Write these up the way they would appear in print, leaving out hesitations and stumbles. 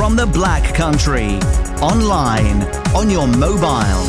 from the Black Country. Online, on your mobile.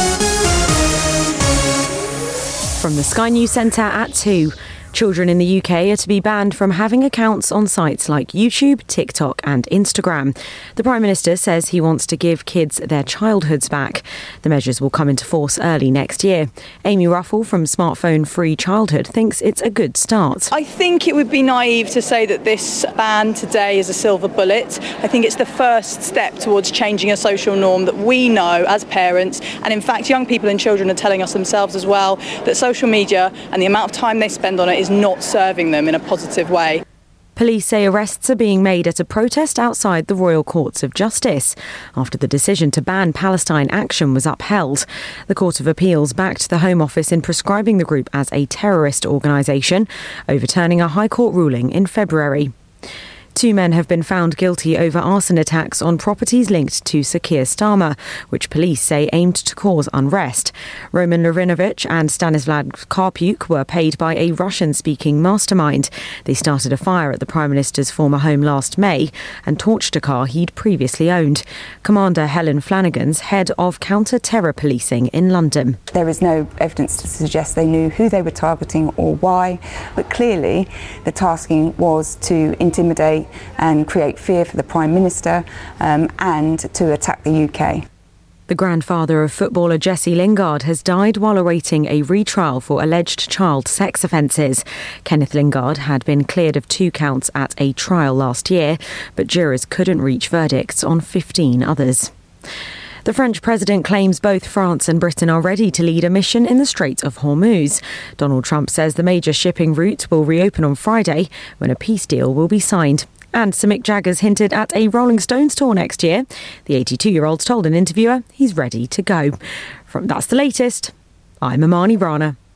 From the Sky News Centre at 2. Children in the UK are to be banned from having accounts on sites like YouTube, TikTok and Instagram. The Prime Minister says he wants to give kids their childhoods back. The measures will come into force early next year. Amy Ruffle from Smartphone Free Childhood thinks it's a good start. I think it would be naive to say that this ban today is a silver bullet. I think it's the first step towards changing a social norm that we know as parents, and in fact young people and children are telling us themselves as well, that social media and the amount of time they spend on it is not serving them in a positive way. Police say arrests are being made at a protest outside the Royal Courts of Justice after the decision to ban Palestine Action was upheld. The Court of Appeals backed the Home Office in prescribing the group as a terrorist organisation, overturning a High Court ruling in February. 2 men have been found guilty over arson attacks on properties linked to Sir Keir Starmer, which police say aimed to cause unrest. Roman Larinovich and Stanislav Karpuk were paid by a Russian-speaking mastermind. They started a fire at the Prime Minister's former home last May and torched a car he'd previously owned. Commander Helen Flanagan's head of counter-terror policing in London. There is no evidence to suggest they knew who they were targeting or why, but clearly the tasking was to intimidate and create fear for the Prime Minister and to attack the UK. The grandfather of footballer Jesse Lingard has died while awaiting a retrial for alleged child sex offences. Kenneth Lingard had been cleared of 2 counts at a trial last year, but jurors couldn't reach verdicts on 15 others. The French president claims both France and Britain are ready to lead a mission in the Strait of Hormuz. Donald Trump says the major shipping route will reopen on Friday when a peace deal will be signed. And Sir Mick Jagger's hinted at a Rolling Stones tour next year. The 82-year-old told an interviewer he's ready to go. That's the latest. I'm Amani Rana.